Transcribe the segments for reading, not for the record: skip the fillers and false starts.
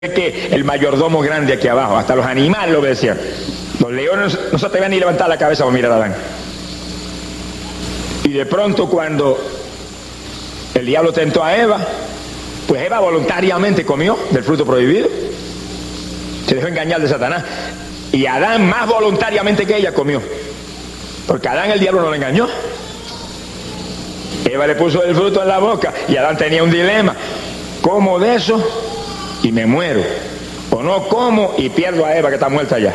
que el mayordomo grande aquí abajo, hasta los animales lo obedecían. Los leones no se atrevían ni levantar la cabeza para mirar a Adán. Y de pronto, cuando el diablo tentó a Eva, pues Eva voluntariamente comió del fruto prohibido, se dejó engañar de Satanás, y Adán más voluntariamente que ella comió, porque a Adán el diablo no le engañó. Eva le puso el fruto en la boca y Adán tenía un dilema: como de eso y me muero, o no como y pierdo a Eva que está muerta ya.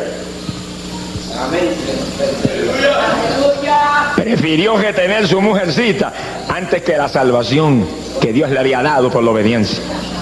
Prefirió retener su mujercita antes que la salvación que Dios le había dado por la obediencia.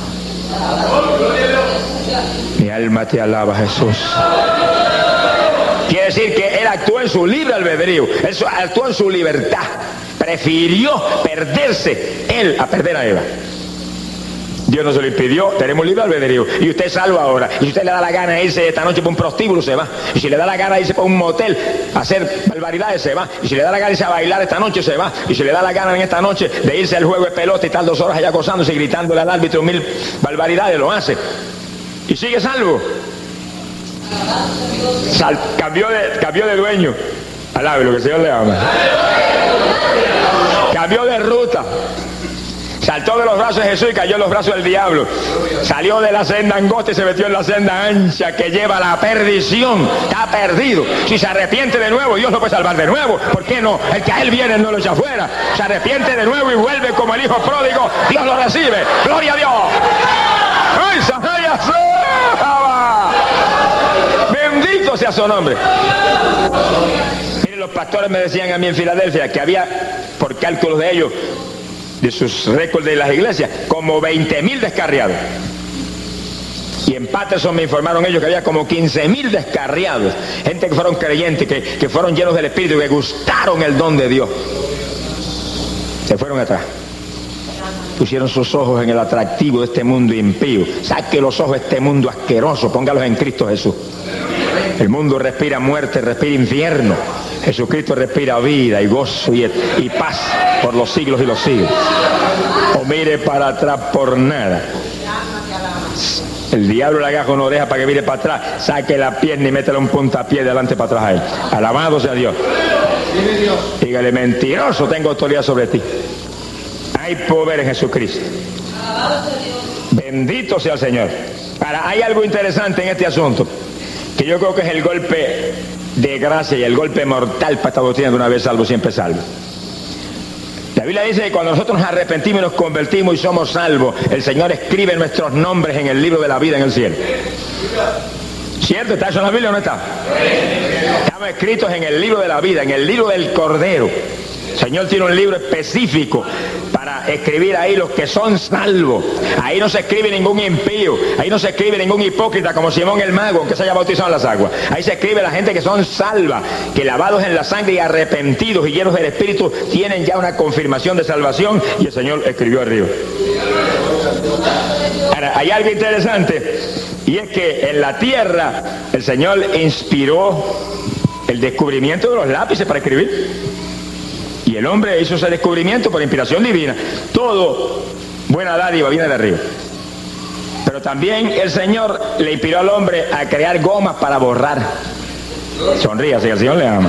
Mi alma te alaba, Jesús. Quiere decir que él actuó en su libre albedrío, él actuó en su libertad. Prefirió perderse él a perder a Eva. Dios no se lo impidió, tenemos libre albedrío. Y usted es salvo ahora. Y si usted le da la gana de irse esta noche por un prostíbulo, se va. Y si le da la gana de irse por un motel a hacer barbaridades, se va. Y si le da la gana de irse a bailar esta noche, se va. Y si le da la gana en esta noche de irse al juego de pelota y estar 2 horas allá acosándose y gritándole al árbitro 1000 barbaridades, lo hace. Y sigue salvo. Cambió de dueño. Alabe lo que el Señor le ama. Cambió de ruta. Saltó de los brazos de Jesús y cayó en los brazos del diablo. Salió de la senda angosta y se metió en la senda ancha que lleva a la perdición. Está perdido. Si se arrepiente de nuevo, Dios lo puede salvar de nuevo. ¿Por qué no? El que a él viene no lo echa fuera. Se arrepiente de nuevo y vuelve como el hijo pródigo. Dios lo recibe. ¡Gloria a Dios! ¡Ay, Sahaya! Bendito sea su nombre. Miren, los pastores me decían a mí en Filadelfia que había, por cálculos de ellos, de sus récords de las iglesias, como 20.000 descarriados. Y en Patterson me informaron ellos que había como 15.000 descarriados, gente que fueron creyentes, que fueron llenos del Espíritu, que gustaron el don de Dios. Se fueron atrás, pusieron sus ojos en el atractivo de este mundo impío. Saque los ojos de este mundo asqueroso, póngalos en Cristo Jesús. El mundo respira muerte, respira infierno. Jesucristo respira vida y gozo y paz por los siglos y los siglos. O mire para atrás por nada. El diablo le agarra una oreja para que mire para atrás, saque la pierna y métele un puntapié de adelante para atrás a él. Alabado sea Dios. Dígale: mentiroso, tengo autoridad sobre ti. Hay poder en Jesucristo. Bendito sea el Señor. Ahora, hay algo interesante en este asunto, que yo creo que es el golpe de gracia y el golpe mortal para esta doctrina de una vez salvo, siempre salvo. La Biblia dice que cuando nosotros nos arrepentimos y nos convertimos y somos salvos, el Señor escribe nuestros nombres en el libro de la vida en el cielo. ¿Cierto? ¿Está eso en la Biblia o no está? Estamos escritos en el libro de la vida, en el libro del Cordero. El Señor tiene un libro específico para escribir ahí los que son salvos. Ahí no se escribe ningún impío, ahí no se escribe ningún hipócrita como Simón el Mago, que se haya bautizado en las aguas. Ahí se escribe la gente que son salvas, que lavados en la sangre y arrepentidos y llenos del Espíritu tienen ya una confirmación de salvación, y el Señor escribió arriba. Ahora, hay algo interesante, y es que en la tierra el Señor inspiró el descubrimiento de los lápices para escribir. Y el hombre hizo ese descubrimiento por inspiración divina. Todo buena dádiva viene de arriba. Pero también el Señor le inspiró al hombre a crear gomas para borrar. Sonríase, el Señor le ama.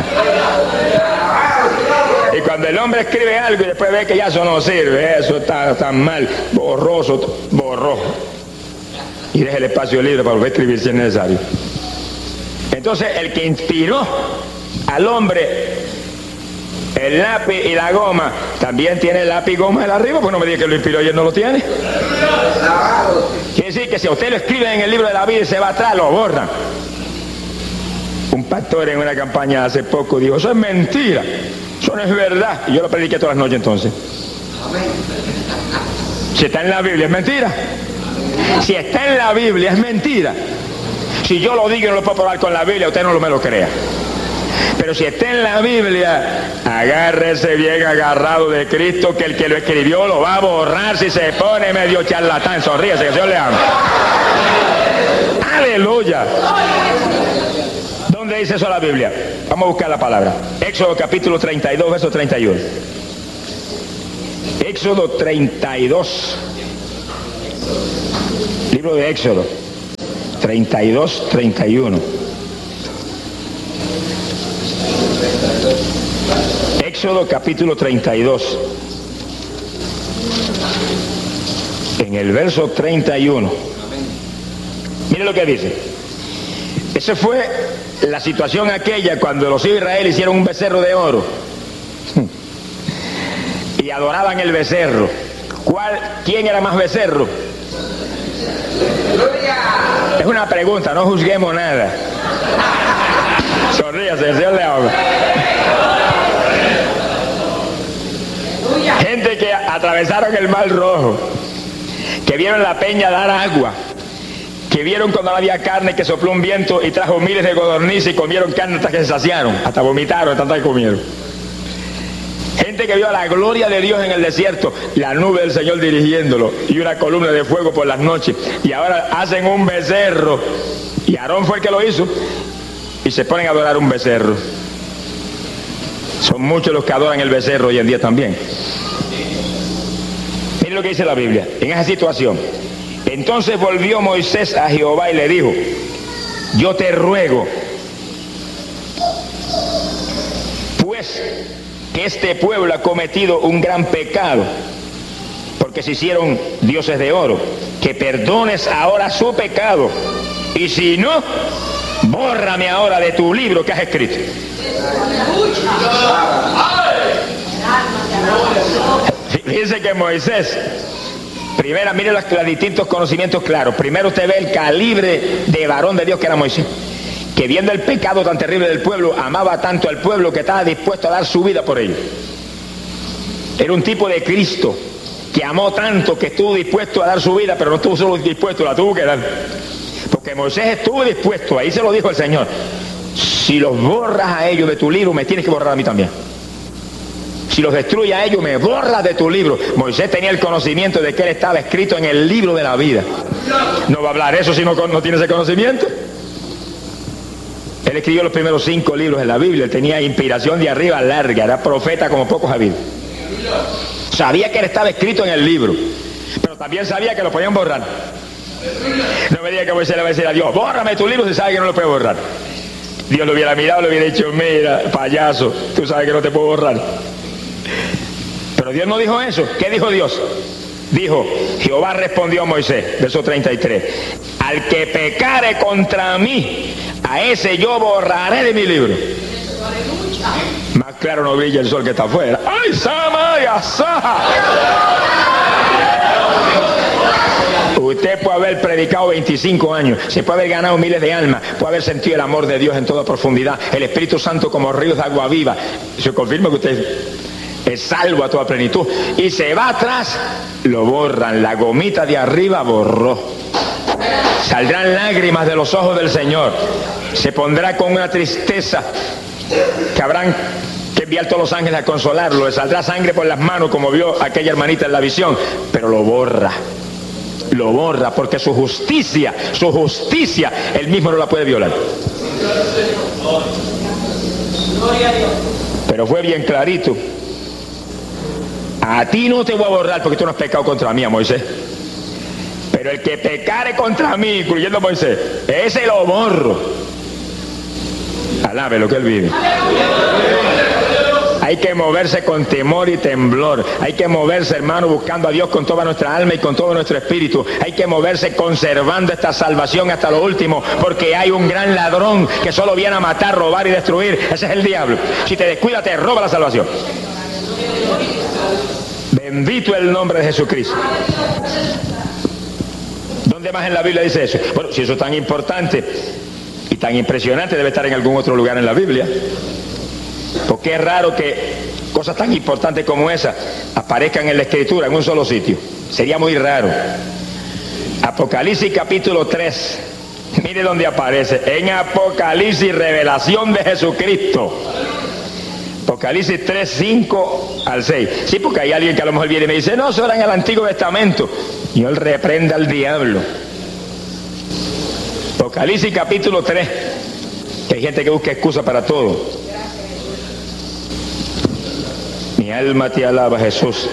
Y cuando el hombre escribe algo y después ve que ya eso no sirve, eso está mal, borroso, borró. Y deja el espacio libre para volver a escribir si es necesario. Entonces, el que inspiró al hombre el lápiz y la goma, también tiene el lápiz y goma de arriba, pues no me diga que lo inspiró y él no lo tiene. Quiere decir que si a usted lo escribe en el libro de la vida y se va atrás, lo borran. Un pastor en una campaña hace poco dijo: eso es mentira, eso no es verdad. Y yo lo prediqué todas las noches entonces. Si está en la Biblia, es mentira. Si está en la Biblia, es mentira. Si yo lo digo y no lo puedo probar con la Biblia, usted no me lo crea. Pero si está en la Biblia, agárrese bien agarrado de Cristo, que el que lo escribió lo va a borrar si se pone medio charlatán. Sonríese, que el Señor le ama. Aleluya. ¿Dónde dice eso la Biblia? Vamos a buscar la palabra. Éxodo capítulo 32, verso 31. Éxodo 32. Libro de Éxodo. 32, 31. Éxodo capítulo 32. En el verso 31. Mire lo que dice. Esa fue la situación aquella cuando los hijos de Israel hicieron un becerro de oro y adoraban el becerro. ¿Quién era más becerro? Es una pregunta, no juzguemos nada. Sonríase, el Señor le habla. Gente que atravesaron el Mar Rojo, que vieron la peña dar agua, que vieron cuando no había carne, que sopló un viento y trajo miles de codornices y comieron carne hasta que se saciaron, hasta vomitaron, hasta que comieron. Gente que vio la gloria de Dios en el desierto, la nube del Señor dirigiéndolo y una columna de fuego por las noches, y ahora hacen un becerro, y Aarón fue el que lo hizo, y se ponen a adorar un becerro. Son muchos los que adoran el becerro hoy en día también. Miren lo que dice la Biblia en esa situación. Entonces volvió Moisés a Jehová y le dijo: yo te ruego, pues, que este pueblo ha cometido un gran pecado, porque se hicieron dioses de oro, que perdones ahora su pecado, y si no, bórrame ahora de tu libro que has escrito. Fíjense que Moisés, primero, mire los distintos conocimientos claros. Primero usted ve el calibre de varón de Dios que era Moisés, que viendo el pecado tan terrible del pueblo, amaba tanto al pueblo que estaba dispuesto a dar su vida por ello. Era un tipo de Cristo que amó tanto que estuvo dispuesto a dar su vida, pero no estuvo solo dispuesto, la tuvo que dar. Porque Moisés estuvo dispuesto, ahí se lo dijo el Señor: si los borras a ellos de tu libro, me tienes que borrar a mí también. Si los destruye a ellos, me borras de tu libro. Moisés tenía el conocimiento de que él estaba escrito en el libro de la vida. No va a hablar eso si no tiene ese conocimiento. Él escribió los primeros 5 libros de la Biblia. Él tenía inspiración de arriba larga, era profeta como pocos ha habido. Sabía que él estaba escrito en el libro, pero también sabía que lo podían borrar. No me diga que Moisés le va a decir a Dios: bórrame tu libro, si sabe que no lo puede borrar. Dios lo hubiera mirado, le hubiera dicho: mira, payaso, tú sabes que no te puedo borrar. Pero Dios no dijo eso. ¿Qué dijo Dios? Dijo: Jehová respondió a Moisés, verso 33: al que pecare contra mí, a ese yo borraré de mi libro. Más claro no brilla el sol que está afuera. ¡Ay, Sama y Asaja! Usted puede haber predicado 25 años, se puede haber ganado miles de almas, puede haber sentido el amor de Dios en toda profundidad, el Espíritu Santo como ríos de agua viva. Se confirma que usted es salvo a toda plenitud, y se va atrás, lo borran. La gomita de arriba borró. Saldrán lágrimas de los ojos del Señor, se pondrá con una tristeza que habrán que enviar todos los ángeles a consolarlo, le saldrá sangre por las manos como vio aquella hermanita en la visión, pero lo borra, porque su justicia, él mismo no la puede violar. Pero fue bien clarito: a ti no te voy a borrar porque tú no has pecado contra mí, Moisés, pero el que pecare contra mí, incluyendo a Moisés, ese lo borro. Alabe lo que él vive. Hay que moverse con temor y temblor. Hay que moverse, hermano, buscando a Dios con toda nuestra alma y con todo nuestro espíritu. Hay que moverse conservando esta salvación hasta lo último, porque hay un gran ladrón que solo viene a matar, robar y destruir. Ese es el diablo. Si te descuidas, te roba la salvación. Bendito el nombre de Jesucristo. ¿Dónde más en la Biblia dice eso? Bueno, si eso es tan importante y tan impresionante, debe estar en algún otro lugar en la Biblia. Porque es raro que cosas tan importantes como esa aparezcan en la Escritura en un solo sitio. Sería muy raro. Apocalipsis capítulo 3. Mire dónde aparece. En Apocalipsis, revelación de Jesucristo. Apocalipsis 3, 5 al 6. Sí, porque hay alguien que a lo mejor viene y me dice: no, eso era en el Antiguo Testamento. Y él reprenda al diablo. Apocalipsis capítulo 3. Que hay gente que busca excusa para todo. Mi alma te alaba, Jesús.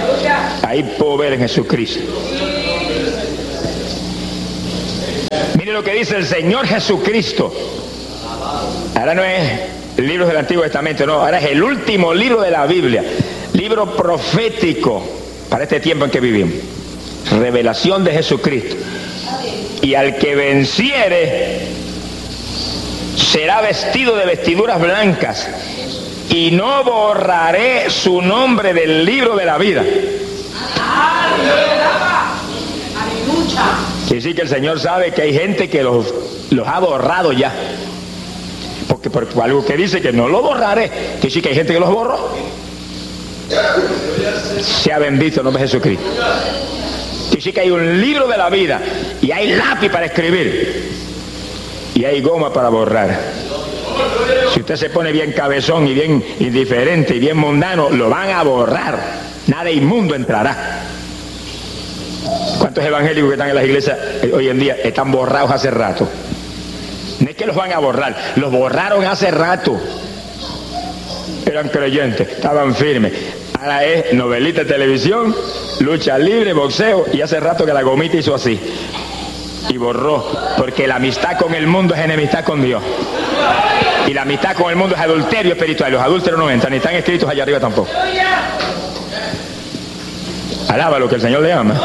Hay poder en Jesucristo. Mire lo lo que dice el Señor Jesucristo. Ahora no es libros del Antiguo Testamento, no, ahora es el último libro de la Biblia, libro profético para este tiempo en que vivimos. Revelación de Jesucristo. Y al que venciere será vestido de vestiduras blancas, y no borraré su nombre del libro de la vida. Quiere decir que el Señor sabe que hay gente que los ha borrado ya. Porque por algo que dice que no lo borraré, quiere decir que hay gente que los borró. Sea bendito el nombre de Jesucristo. Quiere decir que hay un libro de la vida, y hay lápiz para escribir, y hay goma para borrar. Si usted se pone bien cabezón y bien indiferente y bien mundano, lo van a borrar. Nada inmundo entrará. ¿Cuántos evangélicos que están en las iglesias hoy en día están borrados hace rato? No es que los van a borrar, los borraron hace rato. Eran creyentes, estaban firmes. Ahora es novelita de televisión, lucha libre, boxeo, y hace rato que la gomita hizo así y borró, porque la amistad con el mundo es enemistad con Dios, y la amistad con el mundo es adulterio espiritual. Los adúlteros no entran, ni están escritos allá arriba tampoco. Alaba lo que el Señor le ama.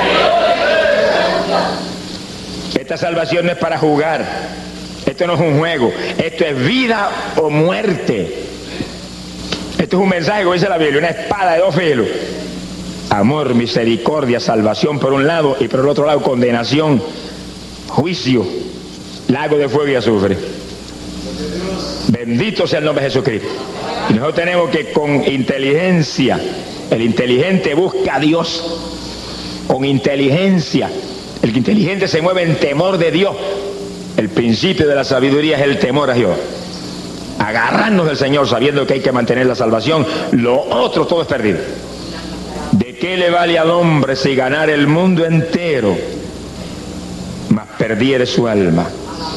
Esta salvación no es para jugar, esto no es un juego, esto es vida o muerte. Esto es un mensaje, como dice la Biblia, una espada de dos filos. Amor, misericordia, salvación por un lado, y por el otro lado condenación, juicio, lago de fuego y azufre. Bendito sea el nombre de Jesucristo. Y nosotros tenemos que, con inteligencia, el inteligente busca a Dios con inteligencia. El inteligente se mueve en temor de Dios. El principio de la sabiduría es el temor a Dios. Agarrarnos del Señor sabiendo que hay que mantener la salvación. Lo otro todo es perdido. ¿De qué le vale al hombre si ganar el mundo entero, mas perdiere su alma?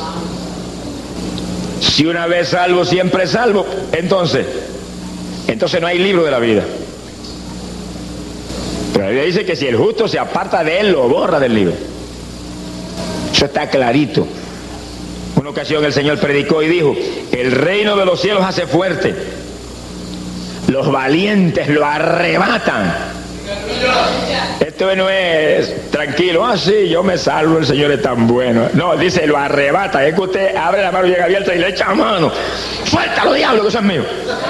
Si una vez salvo, siempre salvo, entonces no hay libro de la vida. Pero la Biblia dice que si el justo se aparta de él, lo borra del libro. Eso está clarito. Una ocasión el Señor predicó y dijo: el reino de los cielos hace fuerte, los valientes lo arrebatan. Esto no es tranquilo, sí, yo me salvo, el Señor es tan bueno. No, dice, lo arrebata. Es que usted abre la mano llega abierta y le echa mano. Suéltalo, diablo, que eso es mío.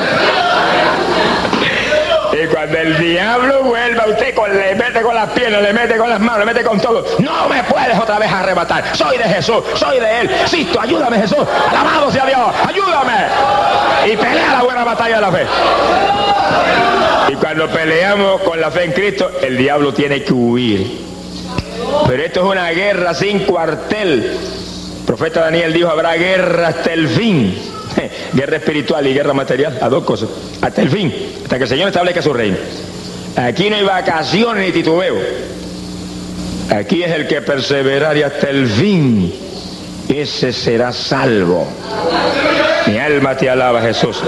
Y cuando el diablo vuelva, usted le mete con las piernas, le mete con las manos, le mete con todo. No me puedes otra vez arrebatar. Soy de Jesús, soy de Él. Sisto, ayúdame, Jesús. Alabado sea Dios, ayúdame. Y pelea la buena batalla de la fe. Y cuando peleamos con la fe en Cristo, el diablo tiene que huir. Pero esto es una guerra sin cuartel. El profeta Daniel dijo: habrá guerra hasta el fin. Guerra espiritual y guerra material, a dos cosas, hasta el fin, hasta que el Señor establezca su reino. Aquí no hay vacaciones ni titubeo. Aquí es el que perseverare hasta el fin, ese será salvo. Mi alma te alaba, Jesús.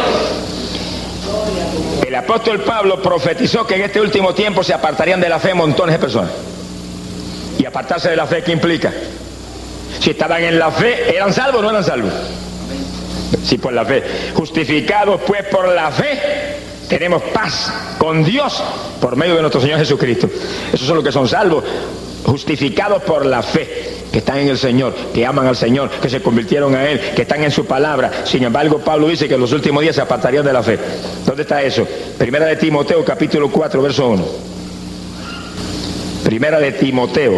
El apóstol Pablo profetizó que en este último tiempo se apartarían de la fe montones de personas. Y apartarse de la fe, ¿qué implica? Si estaban en la fe, ¿eran salvos o no eran salvos? Sí, por la fe. Justificados pues por la fe, tenemos paz con Dios por medio de nuestro Señor Jesucristo. Esos son los que son salvos, justificados por la fe, que están en el Señor, que aman al Señor, que se convirtieron a Él, que están en su palabra. Sin embargo, Pablo dice que en los últimos días se apartarían de la fe. ¿Dónde está eso? Primera de Timoteo, capítulo 4, verso 1. Primera de Timoteo,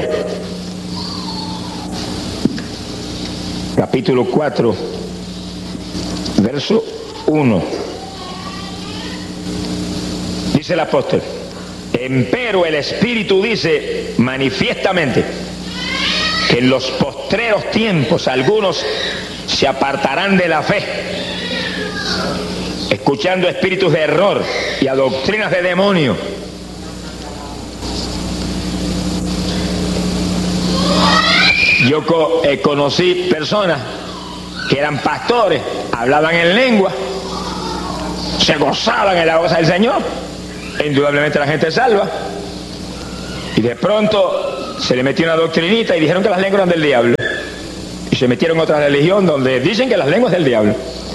capítulo 4, verso 1. Dice el apóstol: empero el Espíritu dice manifiestamente que en los postreros tiempos algunos se apartarán de la fe, escuchando espíritus de error y a doctrinas de demonio. Yo conocí personas que eran pastores, hablaban en lengua, se gozaban en la goza del Señor, e indudablemente la gente es salva, y de pronto se le metió una doctrinita y dijeron que las lenguas eran del diablo. y se metieron en otra religión donde dicen que las lenguas del diablo.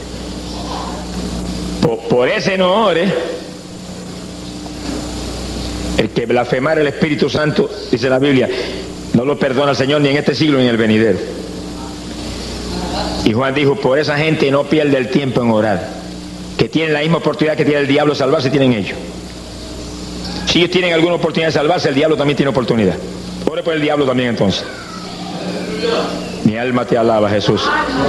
Por ese no ore. El que blasfemar el Espíritu Santo, dice la Biblia, no lo perdona el Señor ni en este siglo ni en el venidero. Y Juan dijo, por esa gente no pierde el tiempo en orar, que tienen la misma oportunidad que tiene el diablo de salvarse, tienen ellos. Si ellos tienen alguna oportunidad de salvarse, el diablo también tiene oportunidad. Ore por el diablo también entonces. Mi alma te alaba, Jesús.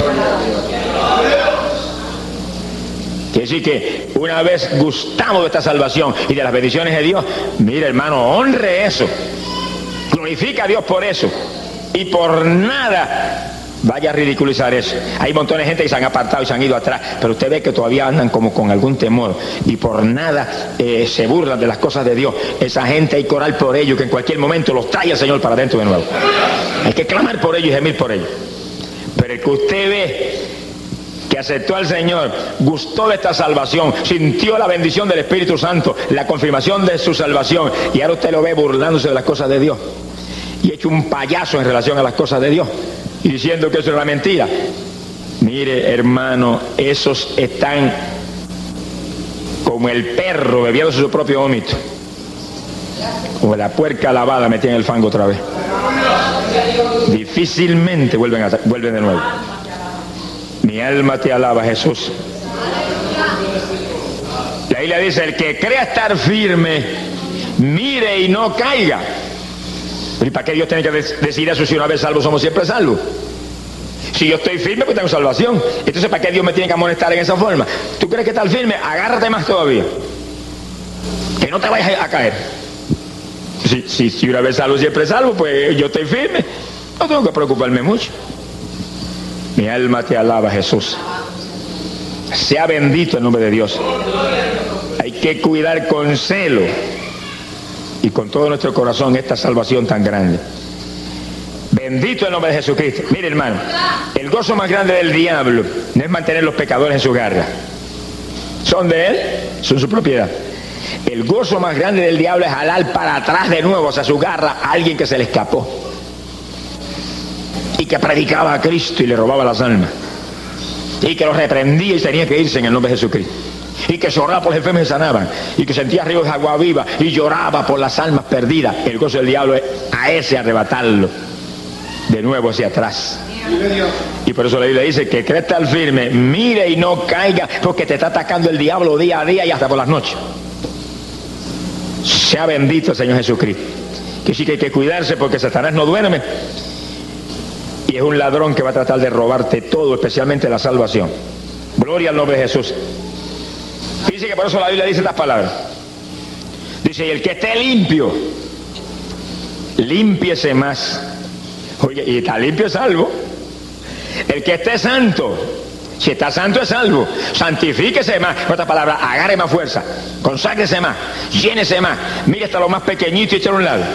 Quiere decir que una vez gustamos de esta salvación y de las bendiciones de Dios, mire hermano, honre eso, glorifica a Dios por eso, y por nada vaya a ridiculizar eso. Hay montones de gente que se han apartado y se han ido atrás, pero usted ve que todavía andan como con algún temor, y por nada se burlan de las cosas de Dios. Esa gente hay que orar por ellos, que en cualquier momento los trae el Señor para adentro de nuevo. Hay que clamar por ellos y gemir por ellos. Pero el que usted ve que aceptó al Señor, gustó de esta salvación, sintió la bendición del Espíritu Santo, la confirmación de su salvación, y ahora usted lo ve burlándose de las cosas de Dios y hecho un payaso en relación a las cosas de Dios y diciendo que eso es una mentira. Mire hermano, esos están como el perro bebiendo su propio vómito, como la puerca lavada metida en el fango otra vez. Difícilmente vuelven de nuevo. Mi alma te alaba, Jesús. La Biblia dice, el que crea estar firme, mire y no caiga. ¿Y para qué Dios tiene que decir eso si una vez salvo somos siempre salvos? Si yo estoy firme, pues tengo salvación. Entonces, ¿para qué Dios me tiene que amonestar en esa forma? ¿Tú crees que estás firme? Agárrate más todavía, que no te vayas a caer. Si una vez salvo siempre salvo, pues yo estoy firme, no tengo que preocuparme mucho. Mi alma te alaba, Jesús. Sea bendito el nombre de Dios. Hay que cuidar con celo y con todo nuestro corazón esta salvación tan grande. Bendito el nombre de Jesucristo. Mire hermano, el gozo más grande del diablo no es mantener los pecadores en su garra. Son de él, son su propiedad. El gozo más grande del diablo es jalar para atrás de nuevo hacia su garra a alguien que se le escapó y que predicaba a Cristo y le robaba las almas, y que los reprendía y tenía que irse en el nombre de Jesucristo, y que lloraba por los enfermos y sanaban, y que sentía ríos de agua viva y lloraba por las almas perdidas. El gozo del diablo es a ese arrebatarlo de nuevo hacia atrás. Y por eso la Biblia dice que cree estar firme, mire y no caiga, porque te está atacando el diablo día a día y hasta por las noches. Sea bendito el Señor Jesucristo. Que sí que hay que cuidarse, porque Satanás no duerme y es un ladrón que va a tratar de robarte todo, especialmente la salvación. Gloria al nombre de Jesús. Dice que por eso la Biblia dice estas palabras. Dice, y el que esté limpio, límpiese más. Oye, y está limpio es salvo. El que esté santo, si está santo es salvo. Santifíquese más. En otras palabras, agarre más fuerza, conságrese más, llénese más. Mire hasta lo más pequeñito y échalo a un lado.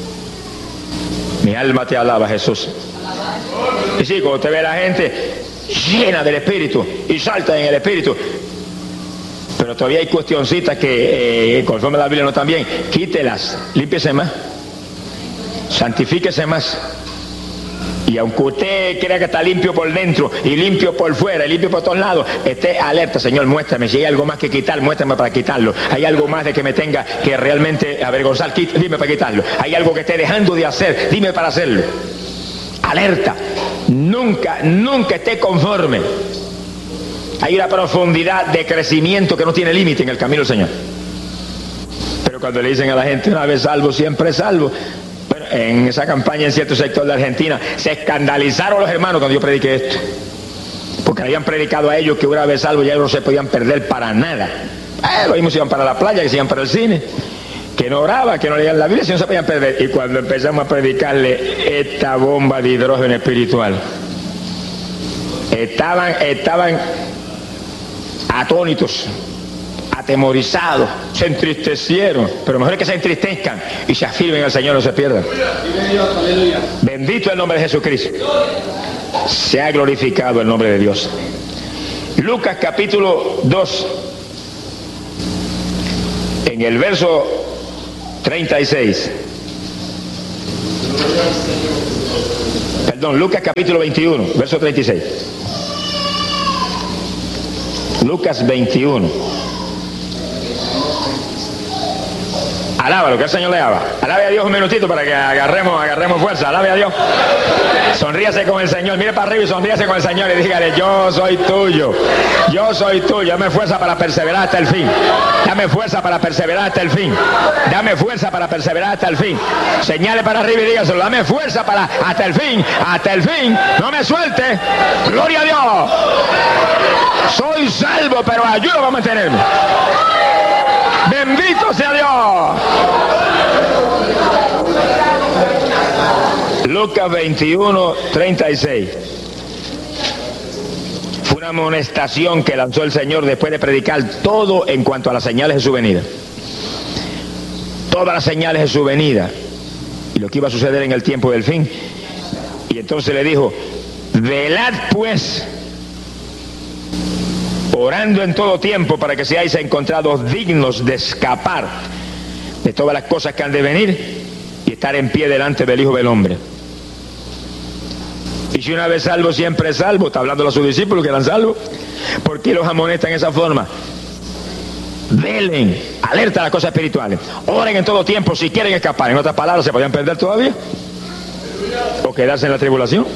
Mi alma te alaba, Jesús. Y sí, cuando usted ve a la gente llena del Espíritu y salta en el Espíritu, pero todavía hay cuestioncitas que conforme a la Biblia no están bien, quítelas, límpiese más, santifíquese más. Y aunque usted crea que está limpio por dentro y limpio por fuera y limpio por todos lados, esté alerta. Señor, muéstrame si hay algo más que quitar, muéstrame para quitarlo. Hay algo más de que me tenga que realmente avergonzar, dime para quitarlo. Hay algo que esté dejando de hacer, dime para hacerlo. Alerta, nunca esté conforme. Hay una profundidad de crecimiento que no tiene límite en el camino del Señor. Pero cuando le dicen a la gente, una vez salvo, siempre salvo. Bueno, en esa campaña en cierto sector de Argentina se escandalizaron los hermanos cuando yo prediqué esto, porque habían predicado a ellos que una vez salvo ya no se podían perder para nada. Los mismos iban para la playa, que se iban para el cine, que no oraban, que no leían la Biblia, si no se podían perder. Y cuando empezamos a predicarle esta bomba de hidrógeno espiritual, estaban atónitos, atemorizados, se entristecieron. Pero mejor es que se entristezcan y se afirmen al Señor, no se pierdan. Bendito el nombre de Jesucristo. Se ha glorificado el nombre de Dios. Lucas capítulo 2, en el verso 36. Lucas capítulo 21, verso 36. Lucas 21. Alábalo, que el Señor le ama. Alabe a Dios un minutito para que agarremos fuerza. Alabe a Dios. Sonríase con el Señor. Mire para arriba y sonríase con el Señor y dígale: yo soy tuyo. Yo soy tuyo. Dame fuerza para perseverar hasta el fin. Dame fuerza para perseverar hasta el fin. Dame fuerza para perseverar hasta el fin. Señale para arriba y dígaselo: dame fuerza para hasta el fin. Hasta el fin. No me suelte. Gloria a Dios. Soy salvo, pero ayúdame a mantenerme. Bendito sea Dios. Lucas 21, 36. Fue una amonestación que lanzó el Señor después de predicar todo en cuanto a las señales de su venida. Todas las señales de su venida y lo que iba a suceder en el tiempo del fin. Y entonces le dijo: velad pues, orando en todo tiempo, para que seáis encontrados dignos de escapar de todas las cosas que han de venir y estar en pie delante del Hijo del Hombre. Y si una vez salvo, siempre es salvo. Está hablando a sus discípulos que eran salvos. ¿Por qué los amonestan de esa forma? Velen, alerta a las cosas espirituales. Oren en todo tiempo si quieren escapar. En otras palabras, ¿se podían perder todavía? ¿O quedarse en la tribulación?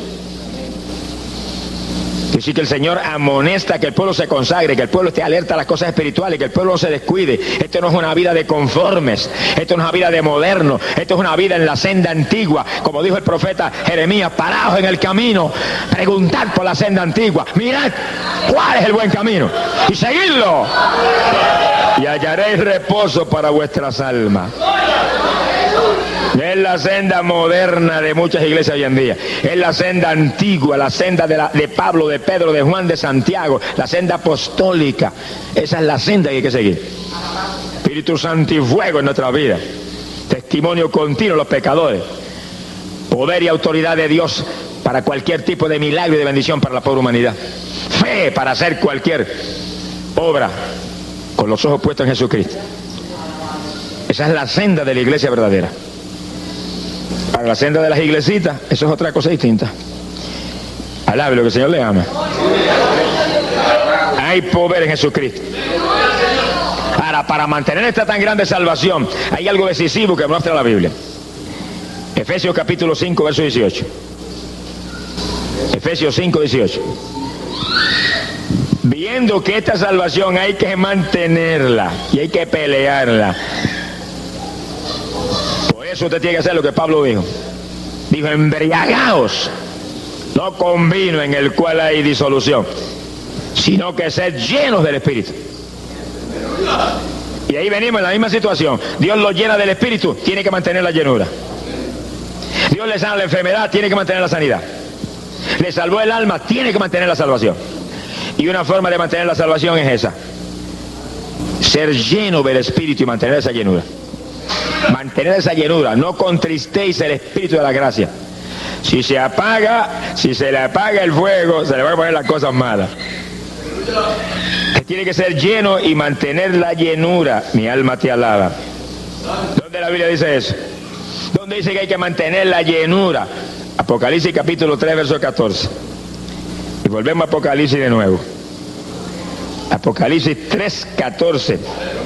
Así que el Señor amonesta que el pueblo se consagre, que el pueblo esté alerta a las cosas espirituales, que el pueblo no se descuide. Esto no es una vida de conformes, esto no es una vida de moderno, esto es una vida en la senda antigua. Como dijo el profeta Jeremías: paraos en el camino, preguntad por la senda antigua, mirad cuál es el buen camino y seguidlo, y hallaréis reposo para vuestras almas. Es la senda moderna de muchas iglesias hoy en día. Es la senda antigua, la senda de Pablo, de Pedro, de Juan, de Santiago, la senda apostólica. Esa es la senda que hay que seguir. Espíritu Santo y fuego en nuestra vida. Testimonio continuo a los pecadores. Poder y autoridad de Dios para cualquier tipo de milagro y de bendición para la pobre humanidad. Fe para hacer cualquier obra con los ojos puestos en Jesucristo. Esa es la senda de la iglesia verdadera. Para la senda de las iglesitas, eso es otra cosa distinta. Alabe lo que el Señor le ama. Hay poder en Jesucristo. Ahora, para mantener esta tan grande salvación, hay algo decisivo que muestra la Biblia. Efesios capítulo 5, verso 18. Efesios 5, 18. Viendo que esta salvación hay que mantenerla y hay que pelearla. Eso usted tiene que hacer lo que Pablo dijo. Dijo: embriagaos, no con vino en el cual hay disolución, sino que sed llenos del Espíritu. Y ahí venimos en la misma situación. Dios lo llena del Espíritu, tiene que mantener la llenura. Dios le sana la enfermedad, tiene que mantener la sanidad. Le salvó el alma, tiene que mantener la salvación. Y una forma de mantener la salvación es esa: ser lleno del Espíritu y mantener esa llenura. Mantener esa llenura, no contristéis el Espíritu de la gracia. Si se le apaga el fuego, se le van a poner las cosas malas. Que tiene que ser lleno y mantener la llenura. Mi alma te alaba. ¿Dónde la Biblia dice eso? ¿Dónde dice que hay que mantener la llenura? Apocalipsis capítulo 3, verso 14. Y volvemos a Apocalipsis de nuevo. Apocalipsis 3, 14.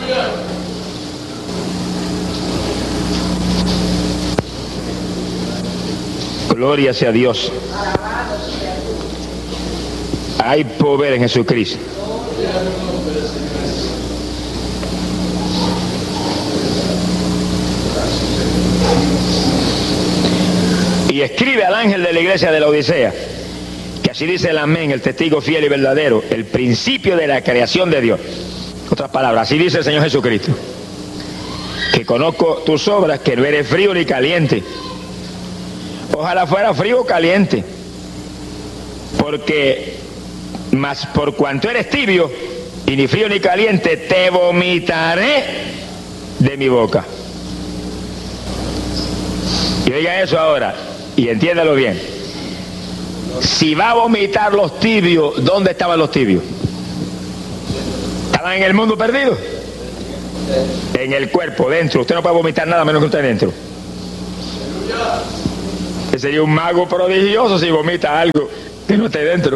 Gloria sea Dios. Hay poder en Jesucristo. Y escribe al ángel de la iglesia de la Odisea, que así dice el amén, el testigo fiel y verdadero, el principio de la creación de Dios. Otras palabras, así dice el Señor Jesucristo: que conozco tus obras, que no eres frío ni caliente. Ojalá fuera frío o caliente, mas por cuanto eres tibio y ni frío ni caliente, te vomitaré de mi boca. Y oiga eso ahora y entiéndalo bien. Si va a vomitar los tibios, ¿dónde estaban los tibios? ¿Estaban en el mundo perdido? En el cuerpo, dentro. Usted no puede vomitar nada menos que usted dentro. sería un mago prodigioso si vomita algo que no esté dentro.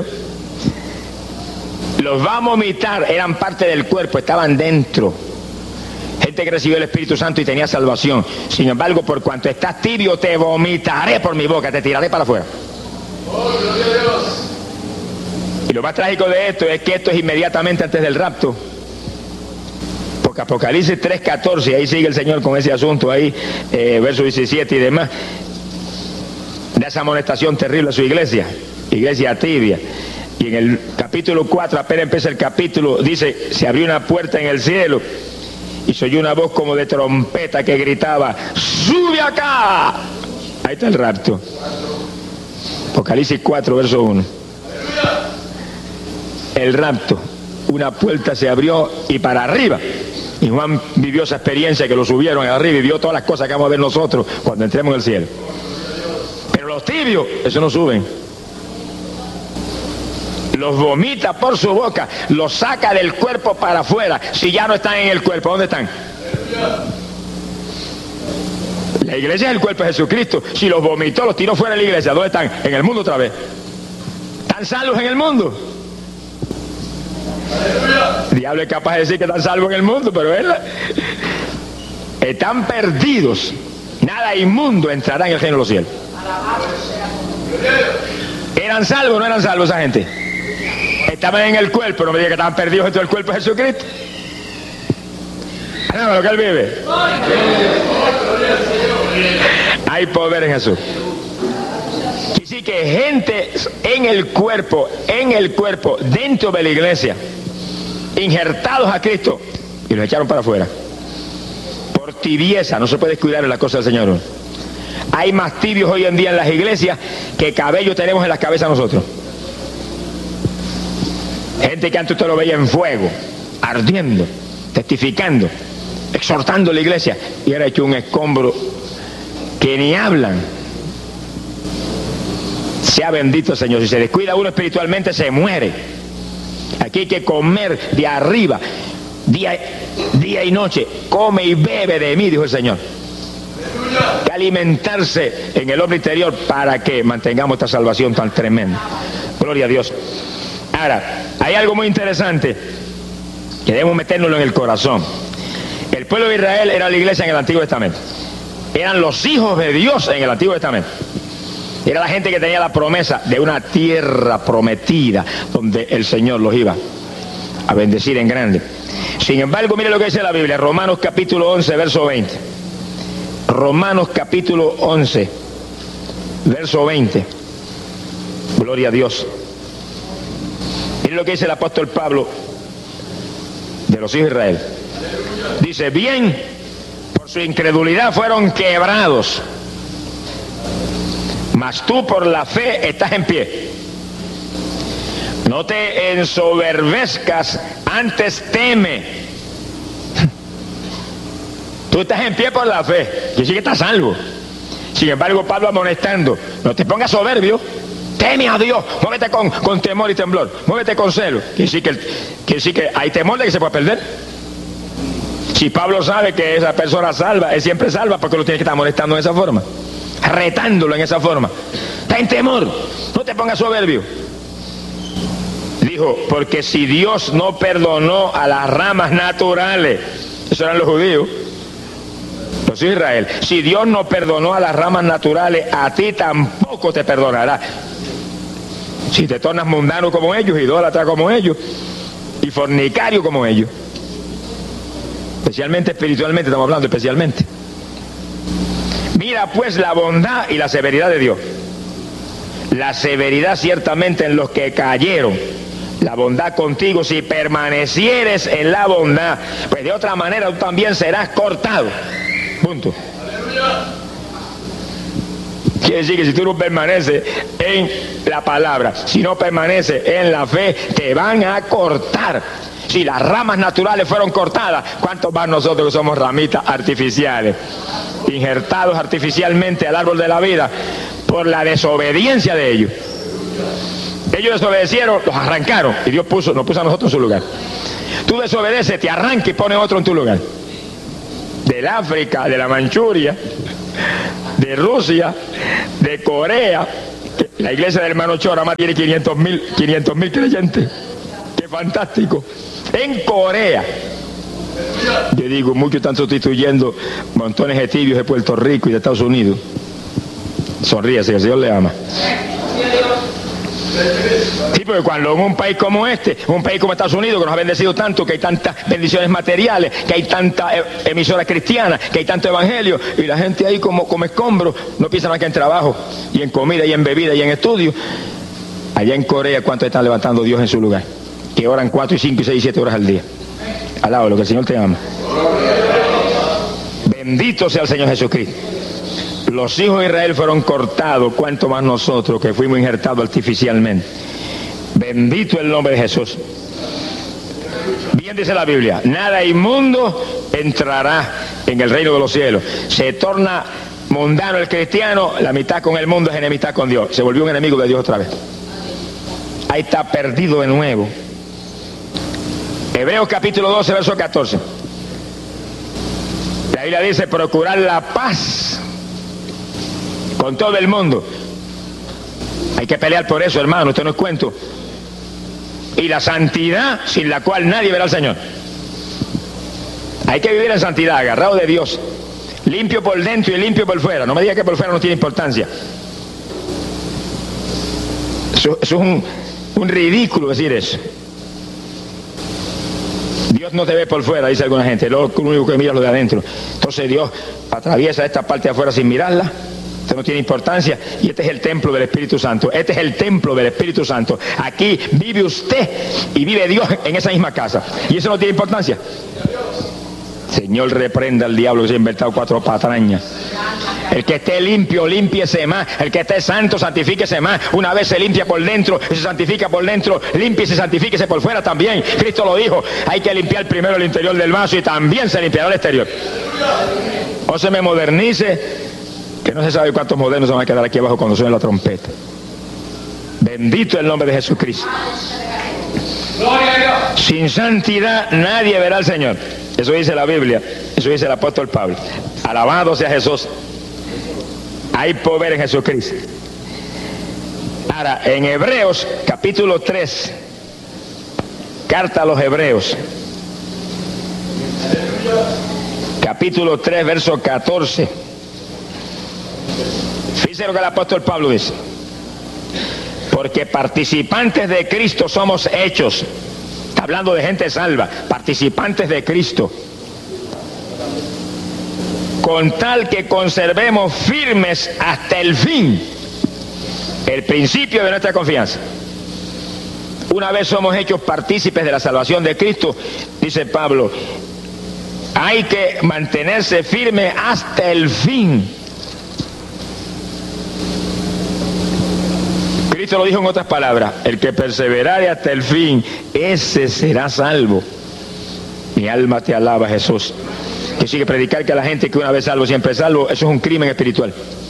Los va a vomitar, eran parte del cuerpo, estaban dentro. Gente que recibió el Espíritu Santo y tenía salvación. Sin embargo, por cuanto estás tibio, te vomitaré por mi boca, te tiraré para afuera. ¡Oh, gloria a Dios! Y lo más trágico de esto es que esto es inmediatamente antes del rapto. Porque Apocalipsis 3:14, ahí sigue el Señor con ese asunto ahí, verso 17 y demás, da esa amonestación terrible a su iglesia tibia. Y en el capítulo 4, apenas empieza el capítulo, dice, se abrió una puerta en el cielo y se oyó una voz como de trompeta que gritaba, ¡sube acá! Ahí está el rapto. Apocalipsis 4, verso 1. El rapto, una puerta se abrió y para arriba. Y Juan vivió esa experiencia que lo subieron arriba y vio todas las cosas que vamos a ver nosotros cuando entremos en el cielo. Pero los tibios, eso no suben. Los vomita por su boca, los saca del cuerpo para afuera. Si ya no están en el cuerpo, ¿dónde están? La iglesia es el cuerpo de Jesucristo. Si los vomitó, los tiró fuera de la iglesia, ¿dónde están? En el mundo otra vez. ¿Están salvos en el mundo? El diablo es capaz de decir que están salvos en el mundo, pero están perdidos. Nada inmundo entrará en el reino de los cielos. ¿Eran salvos o no eran salvos esa gente? Estaban en el cuerpo, no me diga que estaban perdidos dentro del cuerpo de Jesucristo. No, lo que él vive. Hay poder en Jesús. Así que gente en el cuerpo, dentro de la iglesia, injertados a Cristo, y los echaron para afuera. Por tibieza, no se puede descuidar en la cosa del Señor. Hay más tibios hoy en día en las iglesias que cabello tenemos en las cabezas nosotros. Gente que antes usted lo veía en fuego, ardiendo, testificando, exhortando a la iglesia, y ahora hecho un escombro que ni hablan. Sea bendito el Señor. Si se descuida uno espiritualmente, se muere. Aquí hay que comer de arriba, día y noche. Come y bebe de mí, dijo el Señor. Que alimentarse en el hombre interior para que mantengamos esta salvación tan tremenda. Gloria a Dios. Ahora, hay algo muy interesante que debemos metérnoslo en el corazón. El pueblo de Israel era la iglesia en el Antiguo Testamento. Eran los hijos de Dios en el Antiguo Testamento. Era la gente que tenía la promesa de una tierra prometida donde el Señor los iba a bendecir en grande. Sin embargo, mire lo que dice la Biblia, Romanos capítulo 11, verso 20. Romanos capítulo 11, verso 20. Gloria a Dios. Mire lo que dice el apóstol Pablo de los hijos de Israel. Dice, bien, por su incredulidad fueron quebrados, mas tú por la fe estás en pie. No te ensoberbezcas, antes teme. Tú estás en pie por la fe, que sí que estás salvo. Sin embargo, Pablo amonestando, no te pongas soberbio, teme a Dios, muévete con temor y temblor, muévete con celo. Que sí que hay temor de que se pueda perder. Si Pablo sabe que esa persona salva, él siempre salva, porque lo tiene que estar amonestando de esa forma, retándolo en esa forma. Está en temor, no te pongas soberbio. Dijo, porque si Dios no perdonó a las ramas naturales, eso eran los judíos, los de Israel, si Dios no perdonó a las ramas naturales, a ti tampoco te perdonará. Si te tornas mundano como ellos, idólatra como ellos, y fornicario como ellos. Especialmente espiritualmente, estamos hablando especialmente. Mira pues la bondad y la severidad de Dios. La severidad ciertamente en los que cayeron, la bondad contigo si permanecieres en la bondad, pues de otra manera tú también serás cortado. Punto. Quiere decir que si tú no permaneces en la palabra, si no permaneces en la fe, te van a cortar. Si las ramas naturales fueron cortadas, ¿cuántos más nosotros que somos ramitas artificiales, injertados artificialmente al árbol de la vida por la desobediencia de ellos? Ellos desobedecieron, los arrancaron y Dios nos puso a nosotros en su lugar. Tú desobedeces, te arranca y pone otro en tu lugar. Del África, de la Manchuria, de Rusia, de Corea. La iglesia del hermano Chora más tiene 500.000 creyentes. ¡Qué fantástico! En Corea. Yo digo, muchos están sustituyendo montones de tibios de Puerto Rico y de Estados Unidos. Sonríese, que el Señor le ama. Sí, porque cuando en un país como este, un país como Estados Unidos, que nos ha bendecido tanto, que hay tantas bendiciones materiales, que hay tantas emisoras cristianas, que hay tanto evangelio, y la gente ahí como escombros, no piensa más que en trabajo, y en comida, y en bebida, y en estudio. Allá en Corea, ¿cuántos están levantando Dios en su lugar? Que oran 4, 5, 6, 7 horas al día. Alaba lo que el Señor te ama. Bendito sea el Señor Jesucristo. Los hijos de Israel fueron cortados, cuanto más nosotros que fuimos injertados artificialmente. Bendito el nombre de Jesús. Bien dice la Biblia, nada inmundo entrará en el reino de los cielos. Se torna mundano el cristiano, la mitad con el mundo es enemistad con Dios. Se volvió un enemigo de Dios otra vez. Ahí está perdido de nuevo. Hebreos capítulo 12, verso 14. La Biblia dice, procurar la paz con todo el mundo. Hay que pelear por eso, hermano, usted no es cuento. Y la santidad, sin la cual nadie verá al Señor. Hay que vivir en santidad, agarrado de Dios, limpio por dentro y limpio por fuera. No me diga que por fuera no tiene importancia. Eso es un ridículo decir eso. Dios no te ve por fuera, dice alguna gente, lo único que mira es lo de adentro. Entonces Dios atraviesa esta parte de afuera sin mirarla. Esto no tiene importancia, y este es el templo del Espíritu Santo. Este es el templo del Espíritu Santo. Aquí vive usted y vive Dios en esa misma casa, y eso no tiene importancia. Señor, reprenda al diablo que se ha inventado 4 patrañas. El que esté limpio, límpiese más. El que esté santo, santifíquese más. Una vez se limpia por dentro y se santifica por dentro, límpiese y santifíquese por fuera también. Cristo lo dijo, hay que limpiar primero el interior del vaso y también se limpiará el exterior. O se me modernice, que no se sabe cuántos modernos se van a quedar aquí abajo cuando suene la trompeta. Bendito el nombre de Jesucristo. Sin santidad nadie verá al Señor. Eso dice la Biblia, eso dice el apóstol Pablo. Alabado sea Jesús. Hay poder en Jesucristo. Ahora, en Hebreos capítulo 3, carta a los Hebreos, capítulo 3, verso 14. Fíjense lo que el apóstol Pablo dice. Porque participantes de Cristo somos hechos. Está hablando de gente salva, participantes de Cristo. Con tal que conservemos firmes hasta el fin el principio de nuestra confianza. Una vez somos hechos partícipes de la salvación de Cristo, dice Pablo, hay que mantenerse firme hasta el fin. Cristo lo dijo en otras palabras, el que perseverare hasta el fin, ese será salvo. Mi alma te alaba, Jesús. Que sigue predicar que a la gente que una vez salvo siempre es salvo, eso es un crimen espiritual.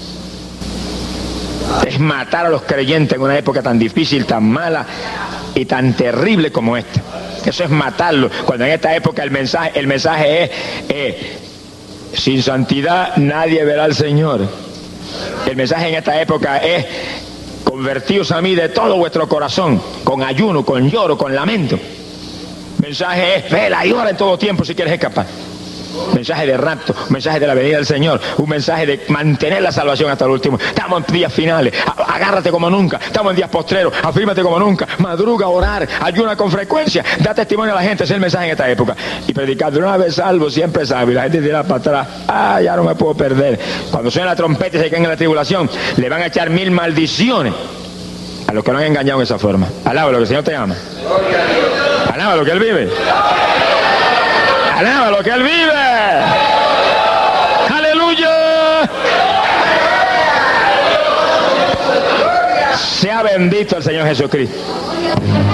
Es matar a los creyentes en una época tan difícil, tan mala y tan terrible como esta. Eso es matarlo. Cuando en esta época el mensaje es sin santidad nadie verá al Señor. El mensaje en esta época es convertíos a mí de todo vuestro corazón, con ayuno, con lloro, con lamento. El mensaje es vela y ora en todo tiempo si quieres escapar. Mensaje de rapto, mensaje de la venida del Señor, un mensaje de mantener la salvación hasta el último. Estamos en días finales, agárrate como nunca. Estamos en días postreros, afírmate como nunca. Madruga a orar, ayuna con frecuencia, da testimonio a la gente. Ese es el mensaje en esta época. Y predicando una vez salvo, siempre salvo. Y la gente dirá para atrás, ya no me puedo perder. Cuando suena la trompeta y se caen en la tribulación, le van a echar 1000 maldiciones a los que lo han engañado en esa forma. Alábalo, que el Señor te ama. Alábalo, que Él vive. Alábalo, que Él vive. ¡Aleluya! Sea bendito el Señor Jesucristo.